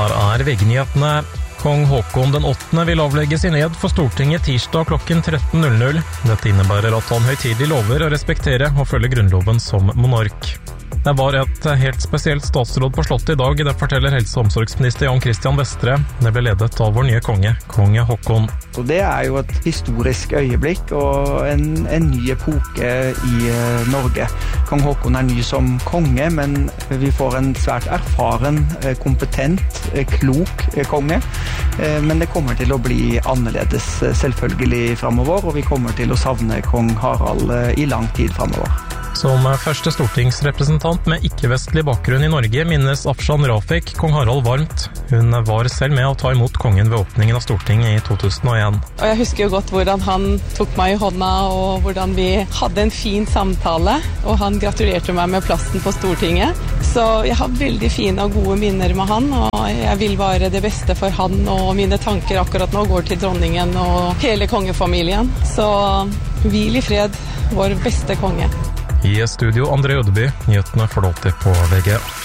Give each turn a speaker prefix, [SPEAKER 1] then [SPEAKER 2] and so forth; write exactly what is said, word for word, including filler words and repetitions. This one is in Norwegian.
[SPEAKER 1] Her er V G-nyhetene. Kong Håkon den åttende vil avlegge sin ed for Stortinget tirsdag klokken tretten null null. Dette innebærer at han høytidelig lover å respektere og følge grunnloven som monark. Det var et helt spesielt statsråd på slottet i dag, det forteller helse- og omsorgsminister Jan Christian Vestre. Det ble ledet av vår nye konge, konge Håkon.
[SPEAKER 2] Så det er jo et historisk øyeblikk og en, en ny epoke i uh, Norge. Kong Håkon er ny som konge, men vi får en svært erfaren, kompetent, klok konge. Uh, men det kommer til å bli annerledes selvfølgelig fremover, og vi kommer til å savne kong Harald uh, i lang tid fremover.
[SPEAKER 1] Som første stortingsrepresentant med ikke-vestlig bakgrunn i Norge minnes Afshan Rafiq kong Harald varmt. Hun var selv med å ta imot kongen ved åpningen av Stortinget i to tusen og en.
[SPEAKER 3] Og jeg husker jo godt hvordan han tok meg i hånda, og hvordan vi hadde en fin samtale, og han gratulerte meg med plassen på Stortinget. Så jeg har veldig fine og gode minner med han, og jeg vil bare det beste for han, og mine tanker akkurat nå går til dronningen og hele kongefamilien. Så hvil i fred, vår beste konge.
[SPEAKER 1] I studio André Ødeby, nyhetene får du alltid på V G.